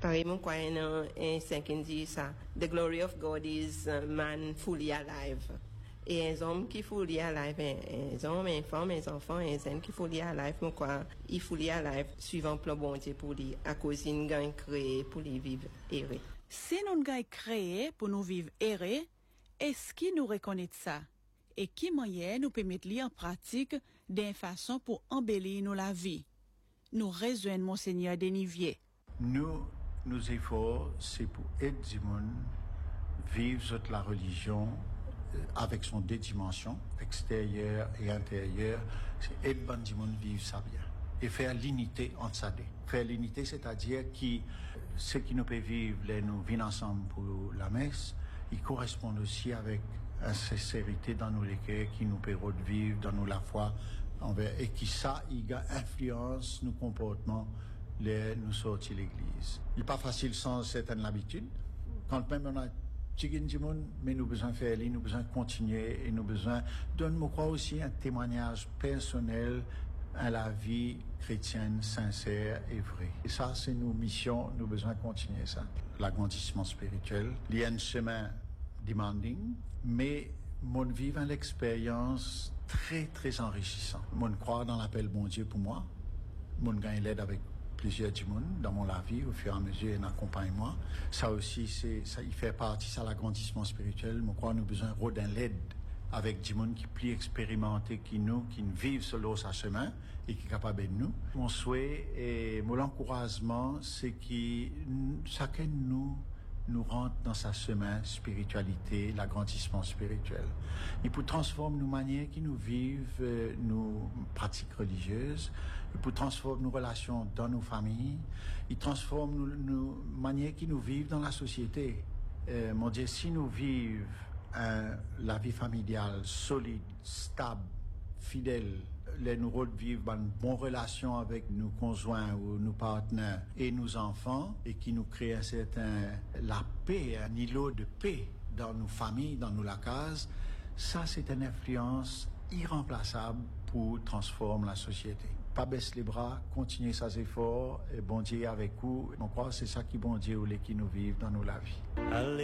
Pareil, mon quoi, un 5 dit ça. The glory of God is man fully alive. Et un homme qui fully alive, un homme, une femme, un enfant, un zen qui fully alive, mon quoi, il fully alive, suivant le plan bon Dieu pour lui, à cause d'une gagne créé pour lui vivre erré. Si nous gagne créé pour nous vivre erré, est-ce qu'il nous reconnaît ça? Et qui moyen nous permet de en pratique d'une façon pour embellir nous la vie? Nous rejoignons Monseigneur Denivier. Nos efforts, c'est pour aider les gens vivre la religion avec son deux dimensions, extérieure et intérieure. C'est aider les gens vivre ça bien. Et faire l'unité entre ça deux. Faire l'unité, c'est-à-dire que ce qui nous peut vivre, nous vivons ensemble pour la messe, ils correspondent aussi avec une sincérité dans nos cœurs qui nous permet de vivre dans nous la foi envers, et qui ça, il influence nos comportements, nous sortir de l'église. Il n'est pas facile sans certaines habitudes. Quand même on a du monde, mais nous besoin de faire, nous besoin de continuer, et nous besoin de, je crois aussi, un témoignage personnel à la vie chrétienne sincère et vraie. Et ça, c'est nos missions, nous besoin de continuer ça. L'agrandissement spirituel, il y a un chemin demanding, mais mon vivre une expérience très, très enrichissante. Mon croire dans l'appel bon Dieu pour moi, mon gagne l'aide avec plusieurs du monde dans mon la vie, au fur et à mesure, il accompagne moi. Ça aussi, ça, il fait partie, ça, l'agrandissement spirituel. Mon croire, nous besoin de l'aide avec des gens qui sont plus expérimentés que nous, qui vivent selon sa chemin et qui sont capables de nous. Mon souhait et mon encouragement, c'est que chacun de nous rentre dans sa chemin spiritualité, l'agrandissement spirituel. Et pour transformer nos manières qui nous vivent, nos pratiques religieuses, et pour transformer nos relations dans nos familles, il transforme nos manières qui nous vivent dans la société. Mon Dieu, si nous vivons la vie familiale solide, stable, fidèle, nous vivre une bonne relation avec nos conjoints ou nos partenaires et nos enfants, et qui nous crée la paix, un îlot de paix dans nos familles, dans nos cases, ça c'est une influence irremplaçable pour transformer la société. Pas baisser les bras, continuer ses efforts, et bon Dieu avec vous. On croit que c'est ça qui bon Dieu qui nous vive dans nos la vie.